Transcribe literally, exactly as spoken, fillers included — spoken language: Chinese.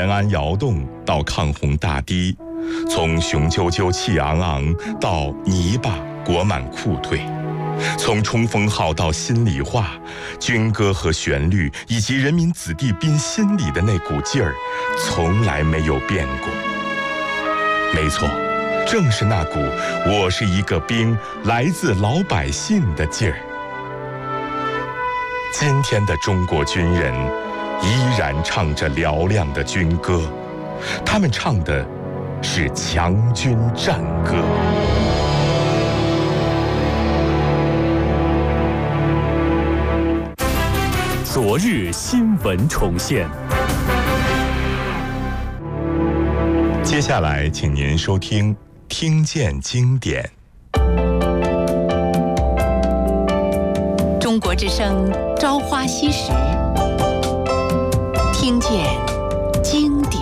延安窑洞到抗洪大堤，从雄赳赳气昂昂到泥巴裹满裤腿，从冲锋号到心里话，军歌和旋律以及人民子弟兵心里的那股劲儿，从来没有变过。没错，正是那股我是一个兵，来自老百姓的劲儿。今天的中国军人依然唱着嘹亮的军歌，他们唱的是强军战歌。 昨日新闻重现。 接下来，请您收听《听见经典》。 中国之声《朝花夕拾》，听见经典。